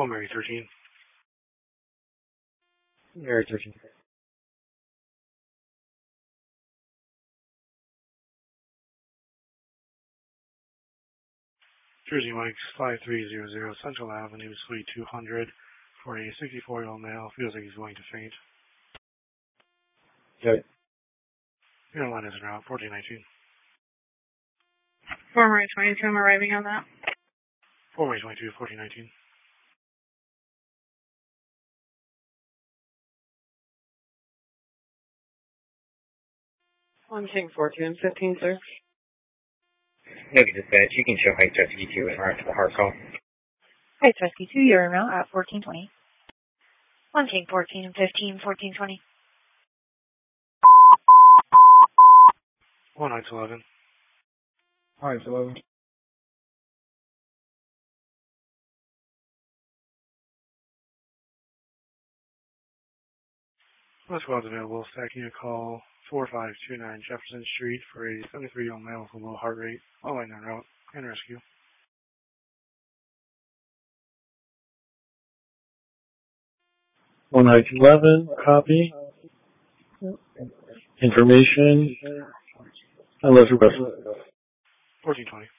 Mary 13. Mary 13. Jersey Mike's 5300 Central Avenue, Suite 200, for a 64-year-old male. Feels like he's going to faint. Okay. Airline is en route, 1419. Mary 22, I'm arriving on that. Mary 22, 1419. One King 14, 15, clear. Navy dispatch, you can show Heights Rescue 2 and route to the hard call. Heights Rescue 2, you're en route at 1420. 1 King 14 and 15, 1420. 1 Heights 11. Heights 11. West squad's available. Stacking a call 4529 Jefferson Street for a 73-year-old male with a low heart rate. All line en route and rescue. 1 Heights 11, copy. Information, unless requested. 1420.